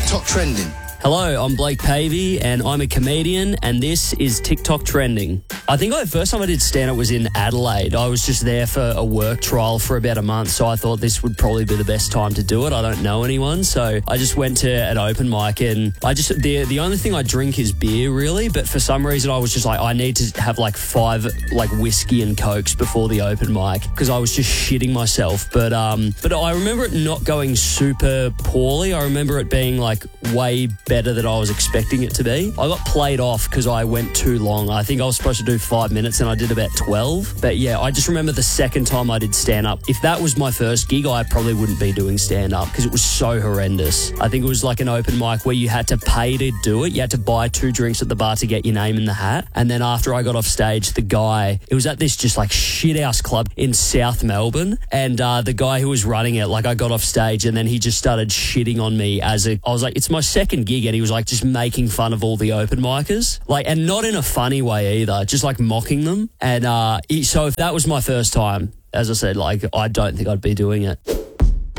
TikTok Trending. Hello, I'm Blake Pavey and I'm a comedian and this is TikTok Trending. I think the first time I did stand-up was in Adelaide. I was just there for a work trial for about a month, so I thought this would probably be the best time to do it. I don't know anyone, so I just went to an open mic and the only thing I drink is beer really, but for some reason I was just like, I need to have like 5 like whiskey and cokes before the open mic because I was just shitting myself. But I remember it not going super poorly. I remember it being like way better than I was expecting it to be. I got played off because I went too long. I think I was supposed to do 5 minutes and I did about 12. But yeah, I just remember the second time I did stand-up. If that was my first gig, I probably wouldn't be doing stand-up because it was so horrendous. I think it was like an open mic where you had to pay to do it. You had to buy 2 drinks at the bar to get your name in the hat. And then after I got off stage, it was at this just like shithouse club in South Melbourne. And the guy who was running it, like I got off stage and then he just started shitting on me I was like, it's my second gig, and he was like just making fun of all the open micers, like, and not in a funny way either, just like mocking them. And so if that was my first time, as I said, like I don't think I'd be doing it.